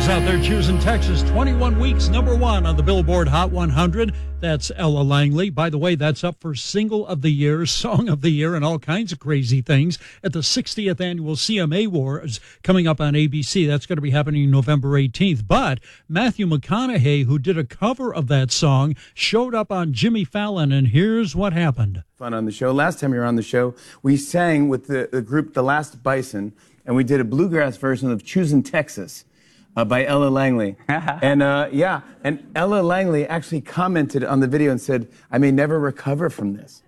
girls out there choosing Texas. 21 weeks, #1 on the Billboard Hot 100. That's Ella Langley. By the way, that's up for Single of the Year, Song of the Year, and all kinds of crazy things at the 60th Annual CMA Awards coming up on ABC. That's going to be happening November 18th. But Matthew McConaughey, who did a cover of that song, showed up on Jimmy Fallon, and here's what happened. Fun on the show. Last time you were on the show, we sang with the group The Last Bison, and we did a bluegrass version of Choosing Texas by Ella Langley. And Ella Langley actually commented on the video and said, "I may never recover from this."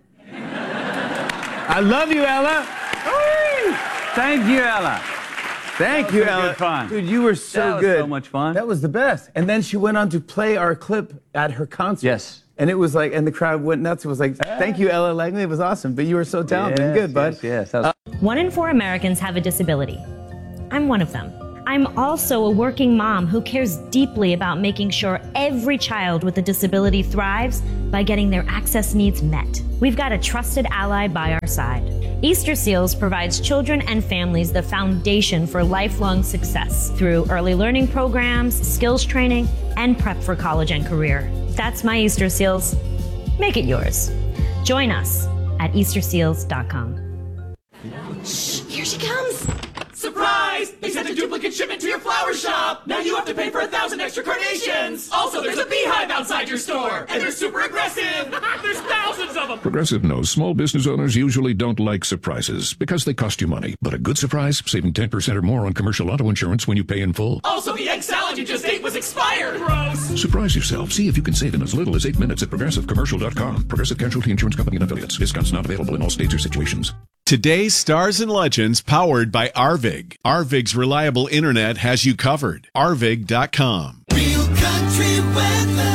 I love you, Ella. Thank you, Ella. Thank you, Ella. Good fun. Dude, you were so good. That was so much fun. That was the best. And then she went on to play our clip at her concert. Yes. And it was like, and the crowd went nuts. It was like, thank you, Ella Langley. It was awesome. But you were so talented and good, bud. Yes. 1 in 4 Americans have a disability. I'm one of them. I'm also a working mom who cares deeply about making sure every child with a disability thrives by getting their access needs met. We've got a trusted ally by our side. Easter Seals provides children and families the foundation for lifelong success through early learning programs, skills training, and prep for college and career. That's my Easter Seals. Make it yours. Join us at easterseals.com. Here she comes! Surprise! They sent a duplicate shipment to your flower shop! Now you have to pay for 1,000 extra carnations! Also, there's a beehive outside your store! And they're super aggressive! There's thousands of them! Progressive knows small business owners usually don't like surprises because they cost you money. But a good surprise, saving 10% or more on commercial auto insurance when you pay in full. Also, the egg salad you just ate was expired! Gross! Surprise yourself. See if you can save in as little as 8 minutes at progressivecommercial.com. Progressive Casualty Insurance Company and Affiliates. Discounts not available in all states or situations. Today's Stars and Legends powered by Arvig. Arvig's reliable internet has you covered. Arvig.com. Real country weather.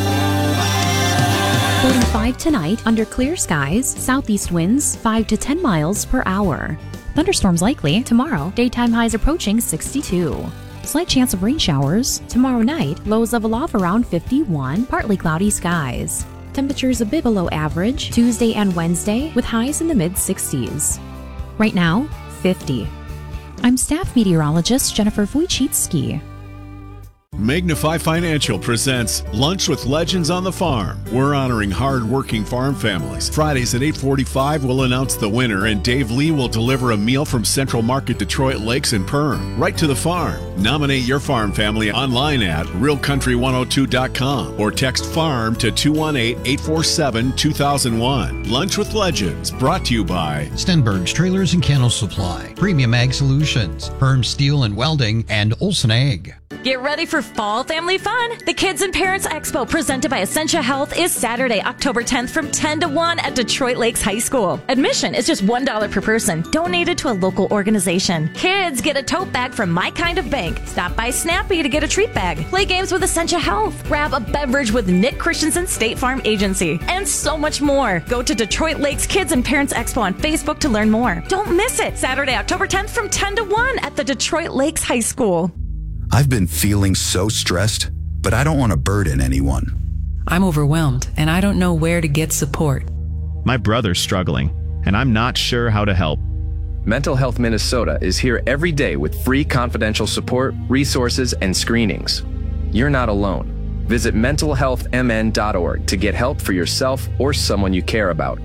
45 tonight under clear skies, southeast winds 5 to 10 miles per hour. Thunderstorms likely tomorrow, daytime highs approaching 62. Slight chance of rain showers. Tomorrow night, lows level off around 51, partly cloudy skies. Temperatures a bit below average Tuesday and Wednesday with highs in the mid-60s. Right now, 50. I'm staff meteorologist Jennifer Wojcicki. Magnify Financial presents Lunch with Legends on the Farm. We're honoring hard-working farm families. Fridays at 8:45, we'll announce the winner, and Dave Lee will deliver a meal from Central Market Detroit Lakes and Perm, right to the farm. Nominate your farm family online at realcountry102.com or text FARM to 218-847-2001. Lunch with Legends, brought to you by Stenberg's Trailers and Kennel Supply, Premium Ag Solutions, Perm Steel and Welding, and Olson Ag. Get ready for fall family fun. The Kids and Parents Expo presented by Essentia Health is Saturday, October 10th from 10 to 1 at Detroit Lakes High School. Admission is just $1 per person, donated to a local organization. Kids get a tote bag from My Kind of Bank. Stop by Snappy to get a treat bag. Play games with Essentia Health. Grab a beverage with Nick Christensen State Farm Agency. And so much more. Go to Detroit Lakes Kids and Parents Expo on Facebook to learn more. Don't miss it. Saturday, October 10th from 10 to 1 at the Detroit Lakes High School. I've been feeling so stressed, but I don't want to burden anyone. I'm overwhelmed, and I don't know where to get support. My brother's struggling, and I'm not sure how to help. Mental Health Minnesota is here every day with free confidential support, resources, and screenings. You're not alone. Visit mentalhealthmn.org to get help for yourself or someone you care about.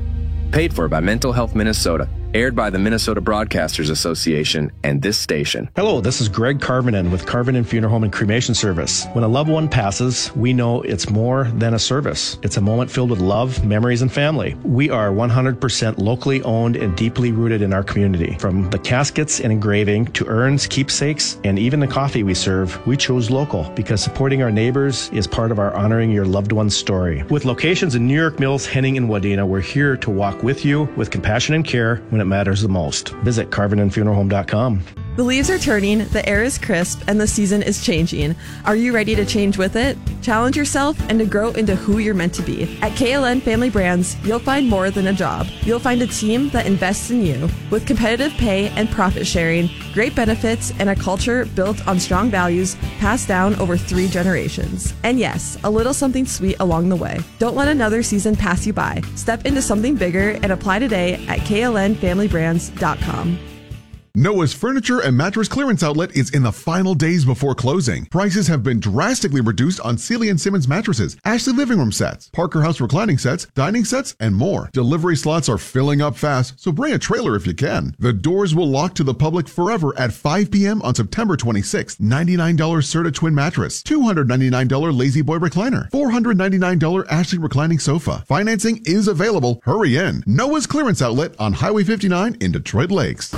Paid for by Mental Health Minnesota. Aired by the Minnesota Broadcasters Association and this station. Hello, this is Greg Carvinen with Carvinen Funeral Home and Cremation Service. When a loved one passes, we know it's more than a service. It's a moment filled with love, memories, and family. We are 100% locally owned and deeply rooted in our community. From the caskets and engraving to urns, keepsakes, and even the coffee we serve, we chose local because supporting our neighbors is part of our honoring your loved one's story. With locations in New York Mills, Henning, and Wadena, we're here to walk with you with compassion and care when it matters the most. Visit CarvinenFuneralHome.com. The leaves are turning, the air is crisp, and the season is changing. Are you ready to change with it? Challenge yourself and to grow into who you're meant to be. At KLN Family Brands, you'll find more than a job. You'll find a team that invests in you. With competitive pay and profit sharing, great benefits, and a culture built on strong values passed down over 3 generations. And yes, a little something sweet along the way. Don't let another season pass you by. Step into something bigger and apply today at klnfamilybrands.com. Noah's Furniture and Mattress Clearance Outlet is in the final days before closing. Prices have been drastically reduced on Sealy and Simmons mattresses, Ashley living room sets, Parker House reclining sets, dining sets, and more. Delivery slots are filling up fast, so bring a trailer if you can. The doors will lock to the public forever at 5 p.m. on September 26th. $99 Serta Twin Mattress, $299 Lazy Boy Recliner, $499 Ashley Reclining Sofa. Financing is available. Hurry in. Noah's Clearance Outlet on Highway 59 in Detroit Lakes.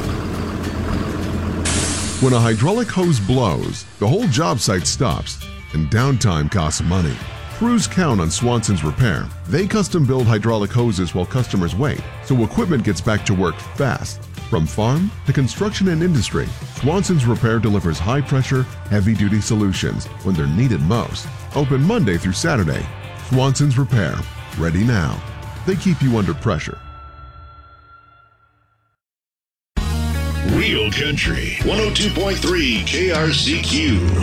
When a hydraulic hose blows, the whole job site stops, and downtime costs money. Crews count on Swanson's Repair. They custom build hydraulic hoses while customers wait, so equipment gets back to work fast. From farm to construction and industry, Swanson's Repair delivers high-pressure, heavy-duty solutions when they're needed most. Open Monday through Saturday. Swanson's Repair. Ready now. They keep you under pressure. Real Country 102.3 KRCQ.